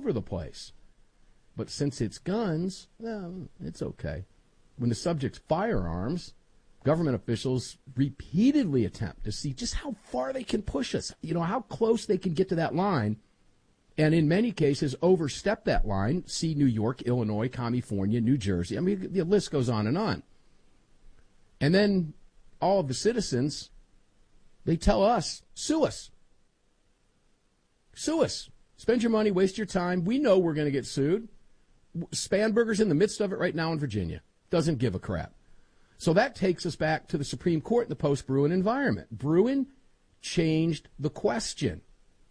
over the place. But since it's guns, well, it's okay. When the subject's firearms, government officials repeatedly attempt to see just how far they can push us, how close they can get to that line, and in many cases overstep that line. See New York, Illinois, California, New Jersey. I mean, the list goes on. And then all of the citizens, they tell us, sue us. Sue us. Spend your money, waste your time. We know we're going to get sued. Spanberger's in the midst of it right now in Virginia. Doesn't give a crap. So that takes us back to the Supreme Court in the post-Bruen environment. Bruen changed the question.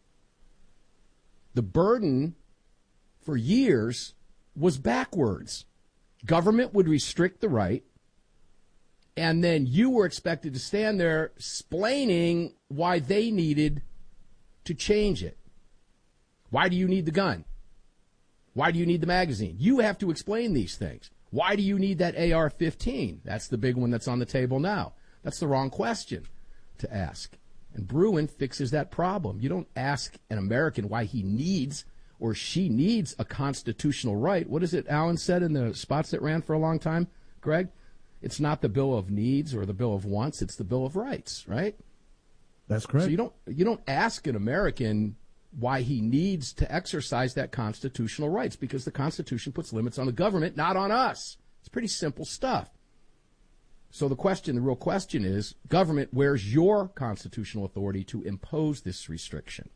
The burden for years was backwards. Government would restrict the right, and then you were expected to stand there explaining why they needed to change it. Why do you need the gun? Why do you need the magazine? You have to explain these things. Why do you need that AR-15? That's the big one that's on the table now. That's the wrong question to ask. And Bruen fixes that problem. You don't ask an American why he needs or she needs a constitutional right. What is it Alan said in the spots that ran for a long time, Greg? It's not the Bill of Needs or the Bill of Wants. It's the Bill of Rights, right? That's correct. So you don't ask an American why he needs to exercise that constitutional rights, because the Constitution puts limits on the government, not on us. It's pretty simple stuff. So the real question is, government, where's your constitutional authority to impose this restriction?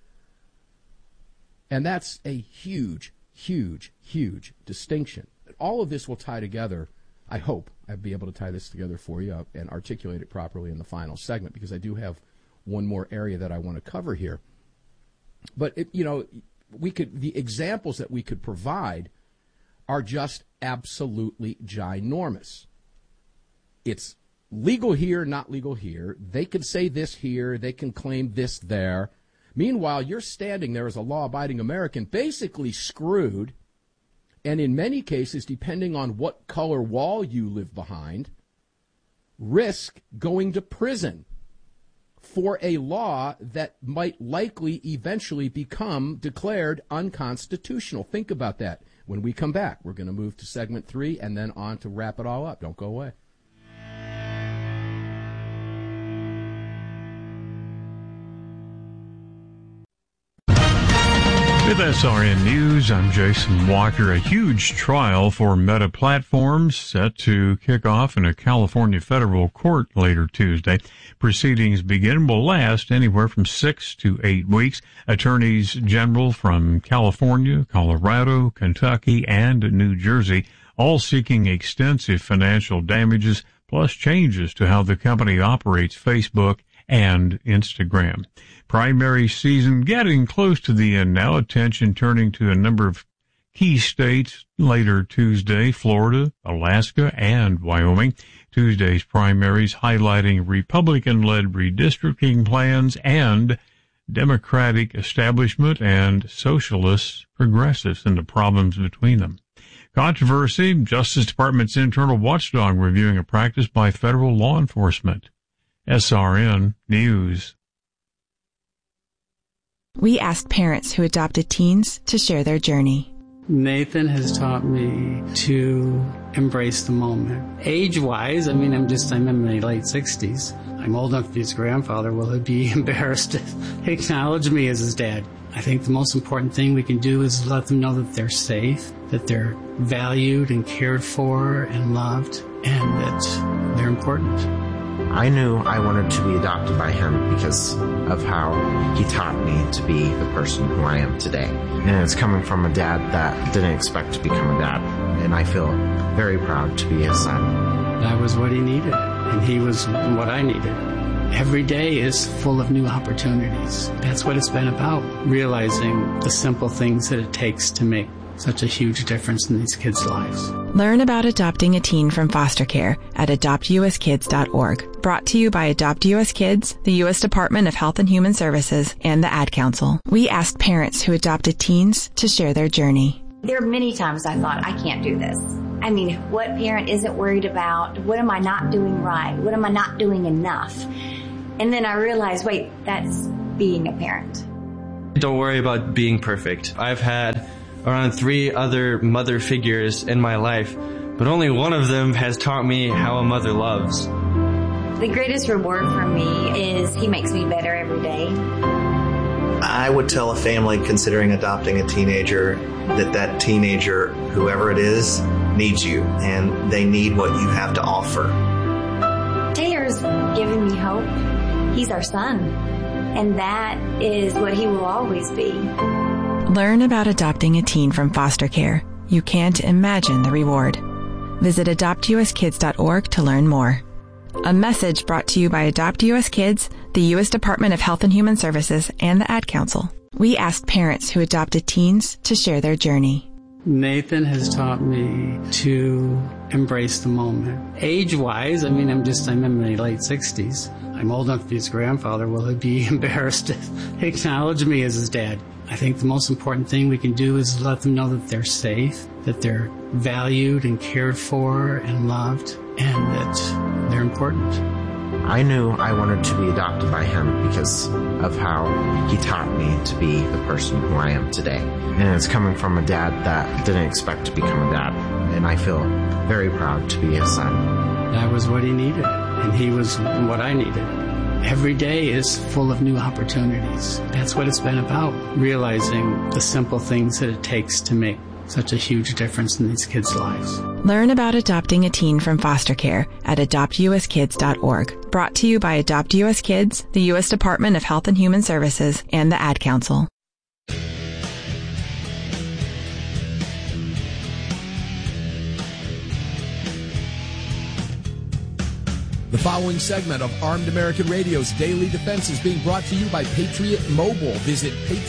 And that's a huge, huge, huge distinction. All of this will tie together. I hope I'll be able to tie this together for you and articulate it properly in the final segment, because I do have one more area that I want to cover here. But, the examples that we could provide are just absolutely ginormous. It's legal here, not legal here. They can say this here. They can claim this there. Meanwhile, you're standing there as a law-abiding American, basically screwed, and in many cases, depending on what color wall you live behind, risk going to prison for a law that might likely eventually become declared unconstitutional. Think about that. When we come back, we're going to move to segment 3 and then on to wrap it all up. Don't go away. With SRN News, I'm Jason Walker. A huge trial for Meta Platforms set to kick off in a California federal court later Tuesday. Proceedings will last anywhere from 6 to 8 weeks. Attorneys general from California, Colorado, Kentucky, and New Jersey, all seeking extensive financial damages, plus changes to how the company operates Facebook and Instagram. Primary season getting close to the end now. Attention turning to a number of key states later Tuesday: Florida, Alaska, and Wyoming. Tuesday's primaries highlighting Republican-led redistricting plans and Democratic establishment and socialist progressives and the problems between them. Controversy: Justice Department's internal watchdog reviewing a practice by federal law enforcement. SRN News. We asked parents who adopted teens to share their journey. Nathan has taught me to embrace the moment. Age-wise, I'm in my late 60s. I'm old enough to be his grandfather. Will he be embarrassed to acknowledge me as his dad? I think the most important thing we can do is let them know that they're safe, that they're valued and cared for and loved, and that they're important. I knew I wanted to be adopted by him because of how he taught me to be the person who I am today. And it's coming from a dad that didn't expect to become a dad. And I feel very proud to be his son. That was what he needed, and he was what I needed. Every day is full of new opportunities. That's what it's been about, realizing the simple things that it takes to make such a huge difference in these kids' lives. Learn about adopting a teen from foster care at adoptuskids.org. Brought to you by Adopt U.S. Kids, the U.S. Department of Health and Human Services, and the Ad Council. We asked parents who adopted teens to share their journey. There are many times I thought, I can't do this. What parent isn't worried about? What am I not doing right? What am I not doing enough? And then I realized, wait, that's being a parent. Don't worry about being perfect. I've had around 3 other mother figures in my life, but only one of them has taught me how a mother loves. The greatest reward for me is he makes me better every day. I would tell a family considering adopting a teenager that teenager, whoever it is, needs you, and they need what you have to offer. Taylor's given me hope. He's our son, and that is what he will always be. Learn about adopting a teen from foster care. You can't imagine the reward. Visit adoptuskids.org to learn more. A message brought to you by Adopt US Kids, the U.S. Department of Health and Human Services, and the Ad Council. We asked parents who adopted teens to share their journey. Nathan has taught me to embrace the moment. Age-wise, I'm in my late 60s. I'm old enough to be his grandfather. Will he be embarrassed to acknowledge me as his dad? I think the most important thing we can do is let them know that they're safe, that they're valued and cared for and loved, and that they're important. I knew I wanted to be adopted by him because of how he taught me to be the person who I am today. And it's coming from a dad that didn't expect to become a dad. And I feel very proud to be his son. That was what he needed, and he was what I needed. Every day is full of new opportunities. That's what it's been about, realizing the simple things that it takes to make such a huge difference in these kids' lives. Learn about adopting a teen from foster care at adoptuskids.org. Brought to you by Adopt US Kids, the U.S. Department of Health and Human Services, and the Ad Council. The following segment of Armed American Radio's Daily Defense is being brought to you by Patriot Mobile. Visit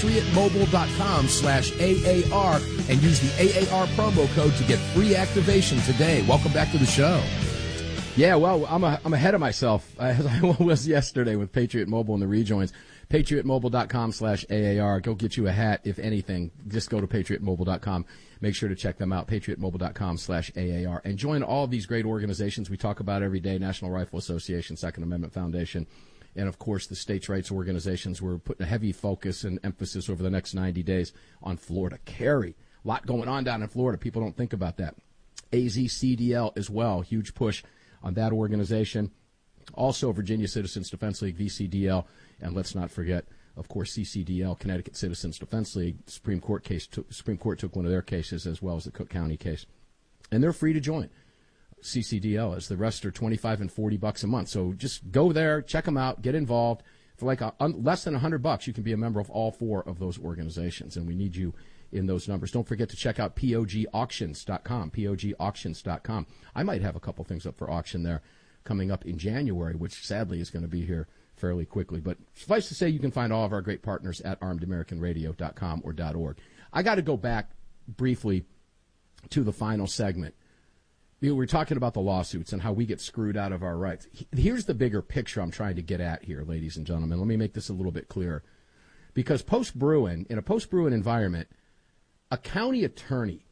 patriotmobile.com/AAR and use the AAR promo code to get free activation today. Welcome back to the show. Yeah, well, I'm ahead of myself, as I was yesterday with Patriot Mobile and the rejoins. patriotmobile.com/AAR. Go get you a hat, if anything. Just go to patriotmobile.com. Make sure to check them out, patriotmobile.com/AAR. And join all of these great organizations we talk about every day, National Rifle Association, Second Amendment Foundation, and, of course, the states' rights organizations. We're putting a heavy focus and emphasis over the next 90 days on Florida Carry. A lot going on down in Florida. People don't think about that. AZCDL as well, huge push on that organization. Also, Virginia Citizens Defense League, VCDL, and let's not forget, of course, CCDL, Connecticut Citizens Defense League. Supreme Court took one of their cases as well as the Cook County case, and they're free to join. CCDL, as the rest are $25 and $40 a month. So just go there, check them out, get involved. For like less than $100, you can be a member of all 4 of those organizations, and we need you in those numbers. Don't forget to check out POGauctions.com, POGauctions.com. I might have a couple things up for auction there coming up in January, which sadly is going to be here fairly quickly. But suffice to say, you can find all of our great partners at armedamericanradio.com or .org. I got to go back briefly to the final segment. We're talking about the lawsuits and how we get screwed out of our rights. Here's the bigger picture I'm trying to get at here, ladies and gentlemen. Let me make this a little bit clearer. Because in a post-Bruen environment, a county attorney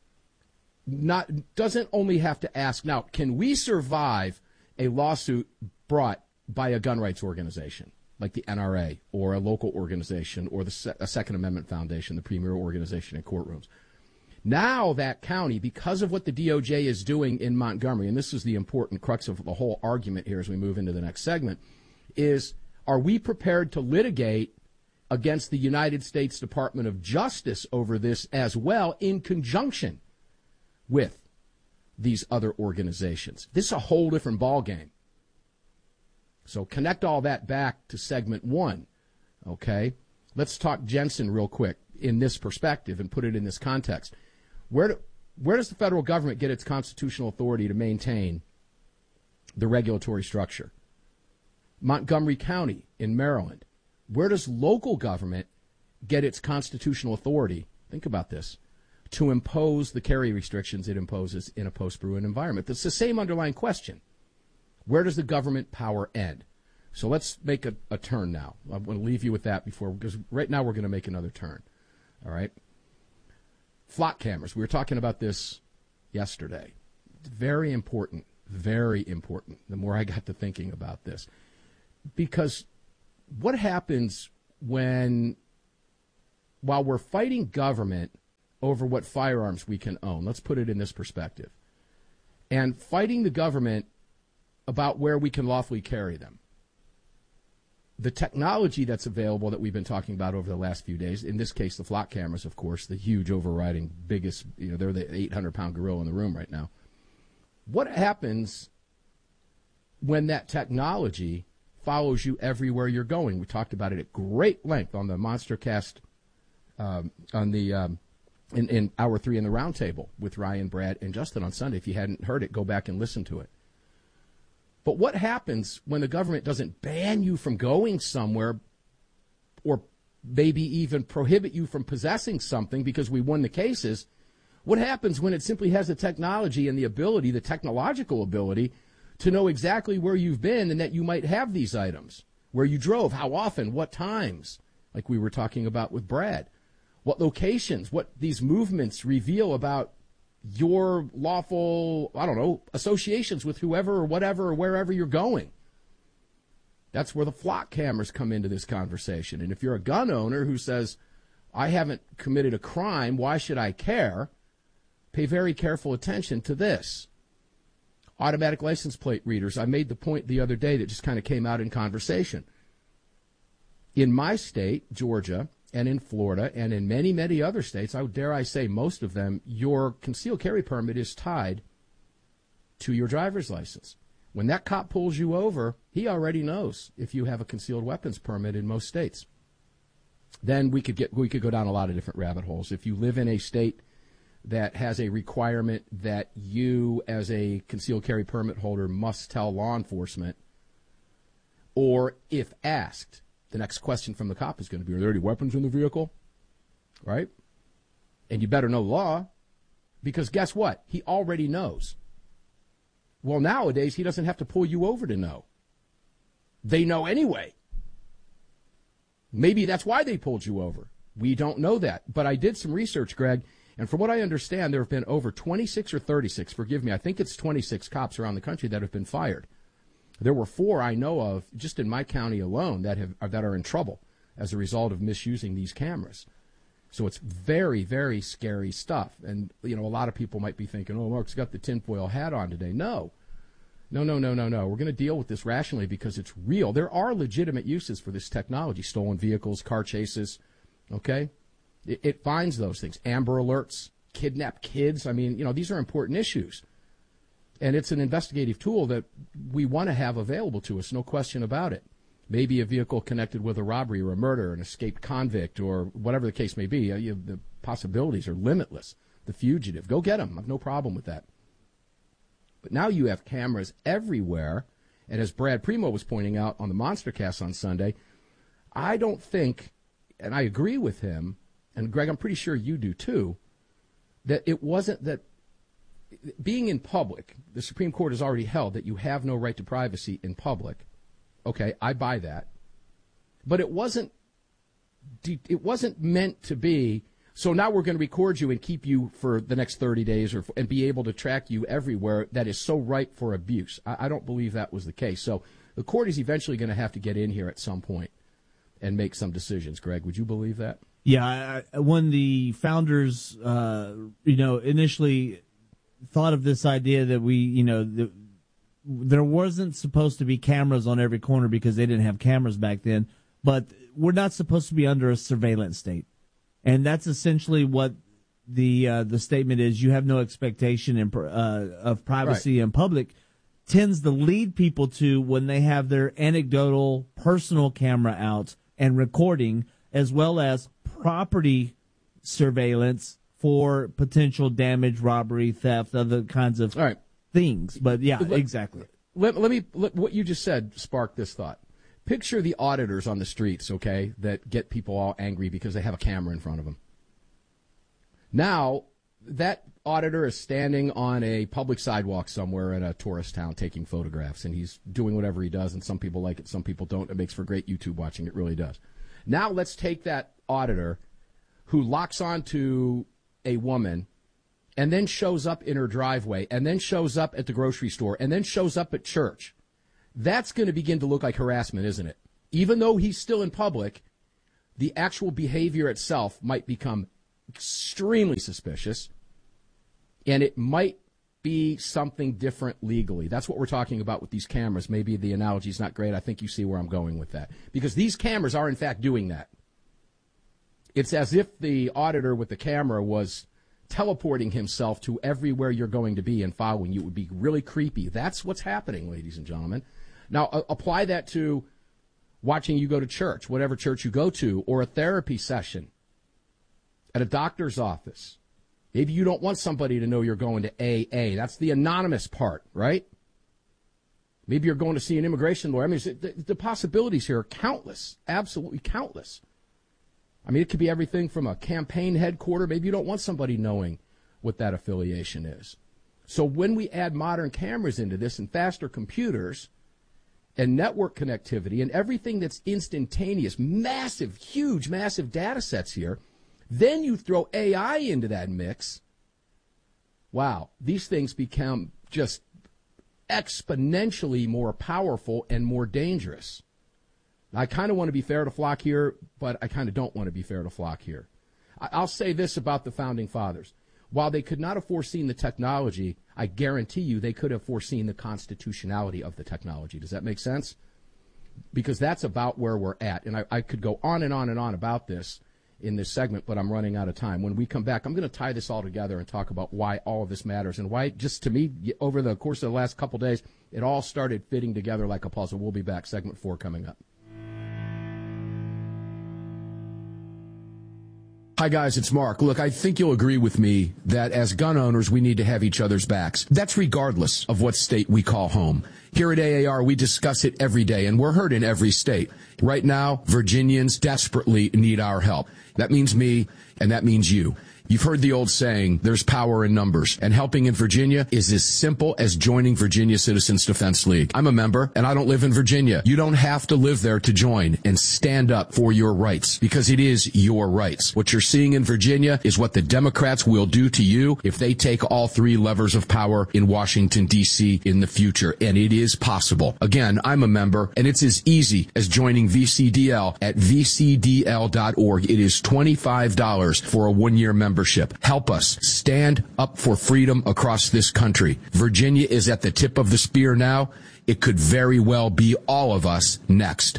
doesn't only have to ask, now, can we survive a lawsuit brought by a gun rights organization like the NRA or a local organization or a Second Amendment Foundation, the premier organization in courtrooms? Now that county, because of what the DOJ is doing in Montgomery, and this is the important crux of the whole argument here as we move into the next segment, is are we prepared to litigate against the United States Department of Justice over this as well in conjunction with these other organizations? This is a whole different ballgame. So connect all that back to segment 1, okay? Let's talk Jensen real quick in this perspective and put it in this context. Where does the federal government get its constitutional authority to maintain the regulatory structure? Montgomery County in Maryland. Where does local government get its constitutional authority, think about this, to impose the carry restrictions it imposes in a post-Bruen environment? It's the same underlying question. Where does the government power end? So let's make a turn now. I'm going to leave you with that because right now we're going to make another turn. All right? Flock cameras. We were talking about this yesterday. It's very important, very important, the more I got to thinking about this. Because what happens when while we're fighting government over what firearms we can own, let's put it in this perspective, and fighting the government about where we can lawfully carry them, the technology that's available that we've been talking about over the last few days, in this case the flock cameras, of course, the huge overriding biggest, they're the 800-pound gorilla in the room right now. What happens when that technology follows you everywhere you're going? We talked about it at great length on the Monstercast, in Hour 3 in the Roundtable with Ryan, Brad, and Justin on Sunday. If you hadn't heard it, go back and listen to it. But what happens when the government doesn't ban you from going somewhere or maybe even prohibit you from possessing something because we won the cases? What happens when it simply has the technology and the ability, the technological ability, to know exactly where you've been and that you might have these items, where you drove, how often, what times, like we were talking about with Brad, what locations, what these movements reveal about your lawful, associations with whoever or whatever or wherever you're going. That's where the flock cameras come into this conversation. And if you're a gun owner who says, I haven't committed a crime, why should I care? Pay very careful attention to this. Automatic license plate readers. I made the point the other day that just kind of came out in conversation. In my state, Georgia, and in Florida, and in many, many other states, dare I say most of them, your concealed carry permit is tied to your driver's license. When that cop pulls you over, he already knows if you have a concealed weapons permit in most states. Then we could go down a lot of different rabbit holes. If you live in a state that has a requirement that you, as a concealed carry permit holder, must tell law enforcement, or if asked, the next question from the cop is going to be, are there any weapons in the vehicle? Right? And you better know the law, because guess what? He already knows. Well, nowadays, he doesn't have to pull you over to know. They know anyway. Maybe that's why they pulled you over. We don't know that. But I did some research, Greg, and from what I understand, there have been over 26 or 36, forgive me, I think it's 26 cops around the country that have been fired. There were 4 I know of just in my county alone that are in trouble as a result of misusing these cameras. So it's very, very scary stuff. And, a lot of people might be thinking, oh, Mark's got the tinfoil hat on today. No. We're going to deal with this rationally because it's real. There are legitimate uses for this technology, stolen vehicles, car chases, okay? It finds those things. Amber alerts, kidnapped kids. These are important issues. And it's an investigative tool that we want to have available to us, no question about it. Maybe a vehicle connected with a robbery or a murder, an escaped convict, or whatever the case may be. The possibilities are limitless. The fugitive, go get them. I have no problem with that. But now you have cameras everywhere. And as Brad Primo was pointing out on the Monstercast on Sunday, I don't think, and I agree with him, and Greg, I'm pretty sure you do too, that it wasn't that being in public, the Supreme Court has already held that you have no right to privacy in public. Okay, I buy that. But it wasn't meant to be, so now we're going to record you and keep you for the next 30 days and be able to track you everywhere that is so ripe for abuse. I don't believe that was the case. So the court is eventually going to have to get in here at some point and make some decisions. Greg, would you believe that? Yeah, when the founders, initially thought of this idea that there wasn't supposed to be cameras on every corner because they didn't have cameras back then, but we're not supposed to be under a surveillance state. And that's essentially what the statement is. You have no expectation of privacy in public, tends to lead people to when they have their anecdotal personal camera out and recording, as well as property surveillance for potential damage, robbery, theft, other kinds of things. But yeah, exactly. Let what you just said sparked this thought. Picture the auditors on the streets, okay, that get people all angry because they have a camera in front of them. Now, that auditor is standing on a public sidewalk somewhere in a tourist town taking photographs, and he's doing whatever he does, and some people like it, some people don't. It makes for great YouTube watching. It really does. Now let's take that auditor who locks onto a woman and then shows up in her driveway and then shows up at the grocery store and then shows up at church. That's going to begin to look like harassment, isn't it? Even though he's still in public, the actual behavior itself might become extremely suspicious, and it might be something different legally. That's what we're talking about with these cameras. Maybe the analogy is not great. I think you see where I'm going with that. Because these cameras are, in fact, doing that. It's as if the auditor with the camera was teleporting himself to everywhere you're going to be and following you. It would be really creepy. That's what's happening, ladies and gentlemen. Now, apply that to watching you go to church, whatever church you go to, or a therapy session at a doctor's office. Maybe you don't want somebody to know you're going to AA. That's the anonymous part, right? Maybe you're going to see an immigration lawyer. I mean, the possibilities here are countless, absolutely countless. I mean, it could be everything from a campaign headquarters. Maybe you don't want somebody knowing what that affiliation is. So when we add modern cameras into this and faster computers and network connectivity and everything that's instantaneous, massive, huge, massive data sets here, then you throw AI into that mix. Wow, these things become just exponentially more powerful and more dangerous. I kind of want to be fair to Flock here, but I kind of don't want to be fair to Flock here. I'll say this about the Founding Fathers. While they could not have foreseen the technology, I guarantee you they could have foreseen the constitutionality of the technology. Does that make sense? Because that's about where we're at. And I could go on and on and on about this in this segment, but I'm running out of time. When we come back, I'm going to tie this all together and talk about why all of this matters and why, just to me, over the course of the last couple days, it all started fitting together like a puzzle. We'll be back. Segment 4 coming up. Hi, guys, it's Mark. Look, I think you'll agree with me that as gun owners, we need to have each other's backs. That's regardless of what state we call home. Here at AAR, we discuss it every day, and we're heard in every state. Right now, Virginians desperately need our help. That means me, and that means you. You've heard the old saying, there's power in numbers, and helping in Virginia is as simple as joining Virginia Citizens Defense League. I'm a member, and I don't live in Virginia. You don't have to live there to join and stand up for your rights, because it is your rights. What you're seeing in Virginia is what the Democrats will do to you if they take all three levers of power in Washington, D.C. in the future, and it is possible. Again, I'm a member, and it's as easy as joining VCDL at vcdl.org. It is $25 for a one-year membership. Help us stand up for freedom across this country. Virginia is at the tip of the spear now. It could very well be all of us next.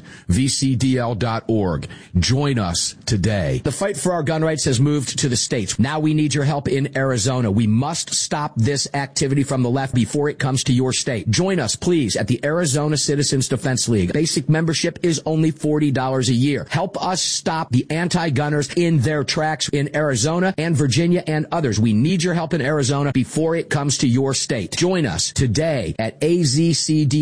VCDL.org. Join us today. The fight for our gun rights has moved to the states. Now we need your help in Arizona. We must stop this activity from the left before it comes to your state. Join us, please, at the Arizona Citizens Defense League. Basic membership is only $40 a year. Help us stop the anti-gunners in their tracks in Arizona and Virginia and others. We need your help in Arizona before it comes to your state. Join us today at AZCD.org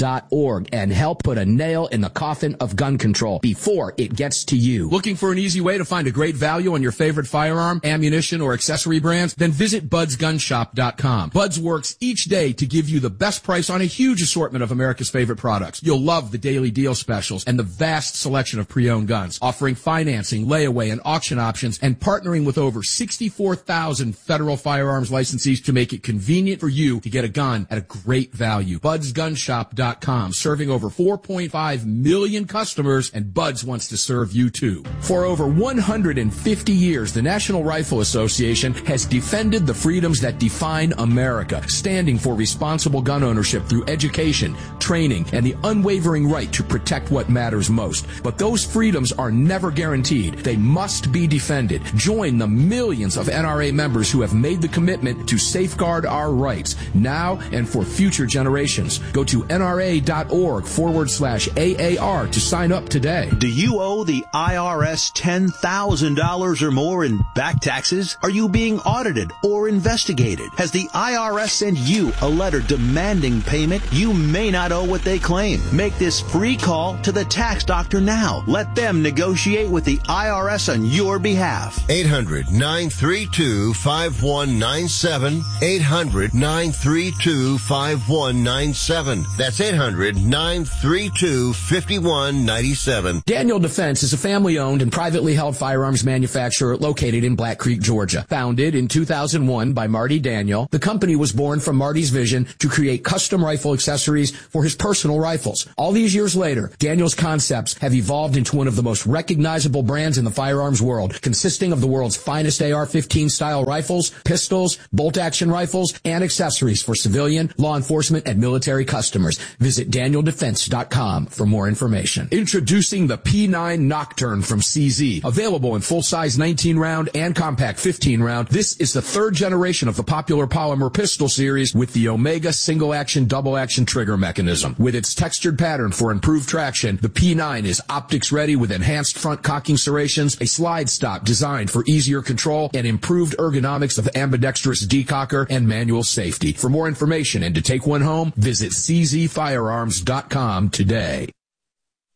and help put a nail in the coffin of gun control before it gets to you. Looking for an easy way to find a great value on your favorite firearm, ammunition, or accessory brands? Then visit budsgunshop.com. Buds works each day to give you the best price on a huge assortment of America's favorite products. You'll love the daily deal specials and the vast selection of pre-owned guns, offering financing, layaway, and auction options, and partnering with over 64,000 federal firearms licensees to make it convenient for you to get a gun at a great value. Budsgunshop.com, serving over 4.5 million customers, and Buds wants to serve you too. For over 150 years, the National Rifle Association has defended the freedoms that define America, standing for responsible gun ownership through education, training, and the unwavering right to protect what matters most. But those freedoms are never guaranteed. They must be defended. Join the millions of NRA members who have made the commitment to safeguard our rights now and for future generations. Go to NRA.org/AAR to sign up today. Do you owe the IRS $10,000 or more in back taxes? Are you being audited or investigated? Has the IRS sent you a letter demanding payment? You may not owe what they claim. Make this free call to the tax doctor now. Let them negotiate with the IRS on your behalf. 800-932-5197. 800-932-5197. 800-932-5197. That's 800-932-5197. Daniel Defense is a family-owned and privately held firearms manufacturer located in Black Creek, Georgia. Founded in 2001 by Marty Daniel, the company was born from Marty's vision to create custom rifle accessories for his personal rifles. All these years later, Daniel's concepts have evolved into one of the most recognizable brands in the firearms world, consisting of the world's finest AR-15 style rifles, pistols, bolt-action rifles, and accessories for civilian, law enforcement, and military customers. Visit DanielDefense.com for more information. Introducing the P9 Nocturne from CZ. Available in full-size 19-round and compact 15-round, this is the third generation of the popular polymer pistol series with the Omega single-action, double-action trigger mechanism. With its textured pattern for improved traction, the P9 is optics-ready with enhanced front cocking serrations, a slide stop designed for easier control, and improved ergonomics of ambidextrous decocker and manual safety. For more information and to take one home, visit czfirearms.com today.